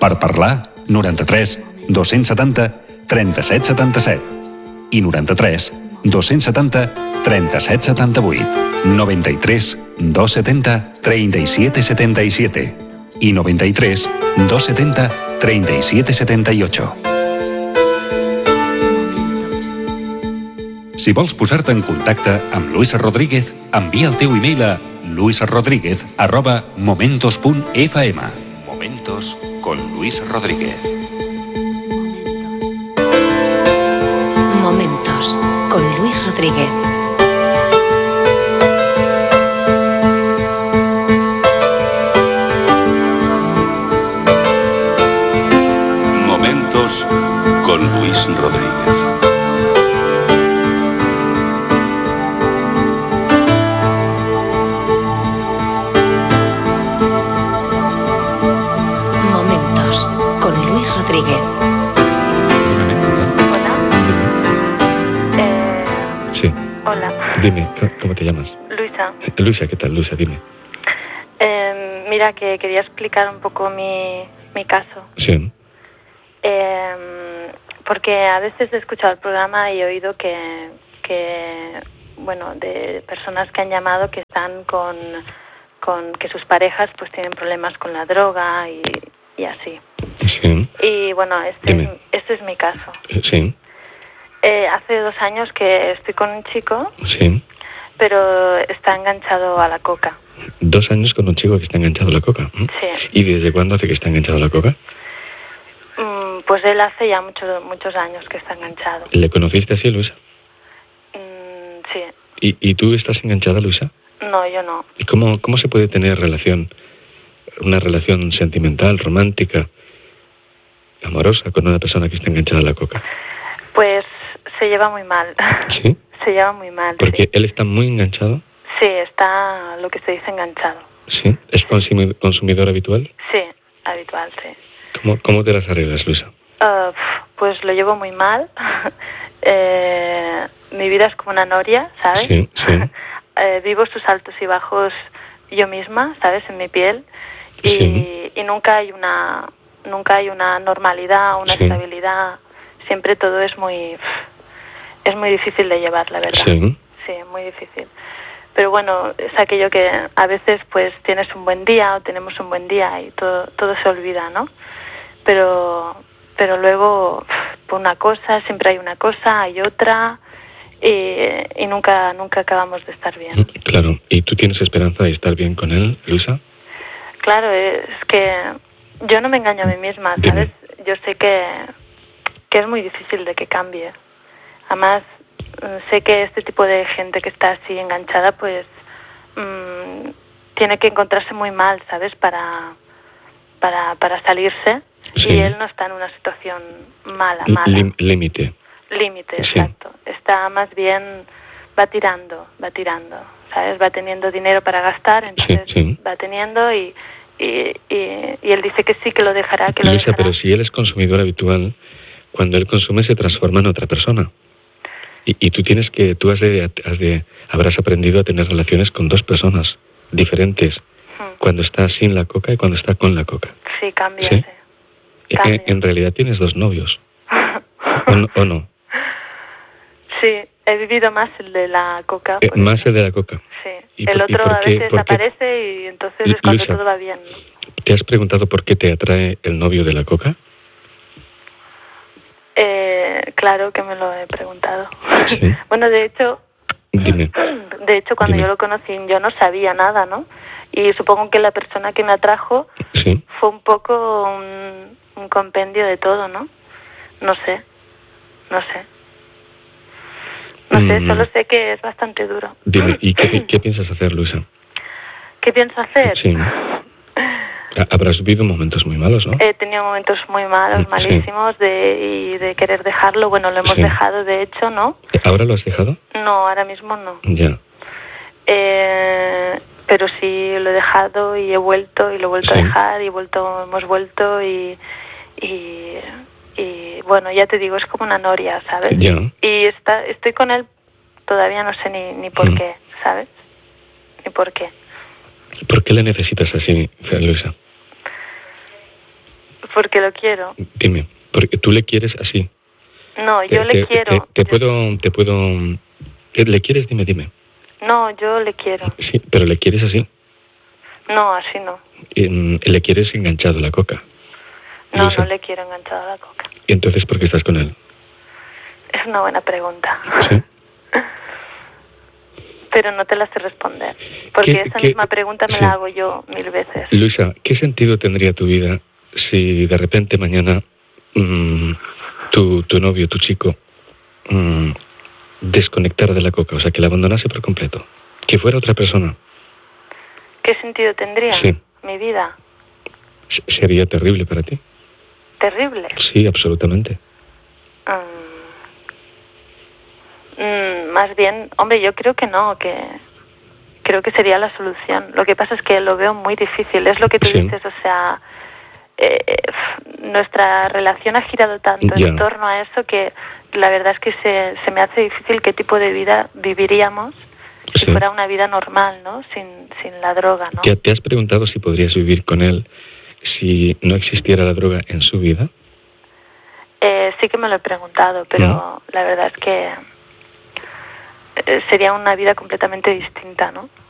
Per parlar, 93 270 37 77 i 93 270 37 78, 93 270 37 77 i 93 270 37 78. Si vols posar-te en contacte amb Luis Rodríguez, envia el teu e-mail a luisrodríguez@momentos.fm. Momentos con Luis Rodríguez. Momentos con Luis Rodríguez. Momentos con Luis Rodríguez. Momentos con Luis Rodríguez. Sí. Hola. Dime, ¿cómo te llamas? Luisa. Luisa, ¿qué tal? Luisa, dime. Mira, que quería explicar un poco mi caso. Sí. Porque a veces he escuchado el programa y he oído que bueno, de personas que han llamado que están con que sus parejas pues tienen problemas con la droga y así. Sí. Y bueno, este es mi caso. Sí. Hace 2 años que estoy con un chico, Sí. pero está enganchado a la coca. 2 años con un chico que está enganchado a la coca. Sí. ¿Y desde cuándo hace que está enganchado a la coca? Pues él hace ya muchos años que está enganchado. ¿Le conociste así, Luisa? Sí. ¿Y tú estás enganchada, Luisa? No, yo no. ¿Y cómo se puede tener una relación sentimental, romántica, amorosa con una persona que está enganchada a la coca? Pues se lleva muy mal. ¿Sí? Se lleva muy mal. Porque sí. él está muy enganchado. Sí, está lo que se dice enganchado. ¿Sí? ¿Es consumidor habitual? Sí, habitual, sí. ¿Cómo te las arreglas, Luisa? Pues lo llevo muy mal. Mi vida es como una noria, ¿sabes? Sí, sí. Vivo sus altos y bajos yo misma, ¿sabes? En mi piel. Sí. Y nunca hay una normalidad, una Sí. estabilidad. Siempre todo es muy difícil de llevar, la verdad. Sí. Sí, muy difícil. Pero bueno, es aquello que a veces pues tienes un buen día o tenemos un buen día y todo se olvida, ¿no? Pero luego, por una cosa, siempre hay una cosa, hay otra y nunca acabamos de estar bien. Claro. ¿Y tú tienes esperanza de estar bien con él, Luisa? Claro, es que yo no me engaño a mí misma, ¿sabes? Dime. Yo sé que es muy difícil de que cambie. Además, sé que este tipo de gente que está así enganchada, pues tiene que encontrarse muy mal, ¿sabes? Para salirse. Sí. Y él no está en una situación mala. Límite. Límite, Sí. exacto. Está más bien, va tirando, ¿sabes? Va teniendo dinero para gastar, entonces Sí. va teniendo y él dice que sí, que lo dejará, que lo Luisa, dejará. pero si él es consumidor habitual, cuando él consume se transforma en otra persona. Y tú habrás aprendido a tener relaciones con 2 personas diferentes, cuando está sin la coca y cuando está con la coca. Sí, cambia. ¿Sí? Cambia. En realidad tienes 2 novios. ¿O no? Sí, he vivido más el de la coca. Más el de la coca. Sí. ¿Y el otro a veces por qué? aparece y entonces es cuando Luisa, todo va bien, ¿no? ¿te has preguntado por qué te atrae el novio de la coca? Claro que me lo he preguntado. Sí. Bueno, de hecho, Dime. Cuando yo lo conocí yo no sabía nada, ¿no? Y supongo que la persona que me atrajo Sí. fue un poco un compendio de todo, ¿no? No sé, solo sé que es bastante duro. Dime, ¿y qué piensas hacer, Luisa? ¿Qué pienso hacer? Sí. Habrás vivido momentos muy malos, ¿no? He tenido momentos muy malos, malísimos, y de querer dejarlo. Bueno, lo hemos dejado, de hecho, ¿no? ¿Ahora lo has dejado? No, ahora mismo no. Ya. Pero sí lo he dejado y he vuelto y lo he vuelto a dejar y hemos vuelto y bueno, ya te digo, es como una noria, ¿sabes? Ya. Y estoy con él, todavía no sé ni por qué, ¿sabes? Ni por qué. ¿Por qué le necesitas así, Luisa? Porque lo quiero. Dime, porque tú le quieres así. No, yo le quiero. ¿Le quieres? Dime. No, yo le quiero. Sí, pero ¿le quieres así? No, así no. ¿Le quieres enganchado a la coca? No, Luisa. no le quiero enganchado a la coca. ¿Y entonces por qué estás con él? Es una buena pregunta. Sí. Pero no te la sé responder. Porque esa misma pregunta me sí. la hago yo 1000 veces. Luisa, ¿qué sentido tendría tu vida si de repente mañana tu novio, tu chico, desconectara de la coca? O sea, que la abandonase por completo. Que fuera otra persona. ¿Qué sentido tendría Sí. mi vida? ¿Sería terrible para ti? ¿Terrible? Sí, absolutamente. Más bien, hombre, yo creo que no, que creo que sería la solución. Lo que pasa es que lo veo muy difícil. Es lo que tú Sí. dices, o sea, nuestra relación ha girado tanto Ya. en torno a eso que la verdad es que se me hace difícil qué tipo de vida viviríamos si Sí. fuera una vida normal, ¿no? Sin la droga, ¿no? ¿Te has preguntado si podrías vivir con él si no existiera la droga en su vida? Sí que me lo he preguntado, pero la verdad es que sería una vida completamente distinta, ¿no?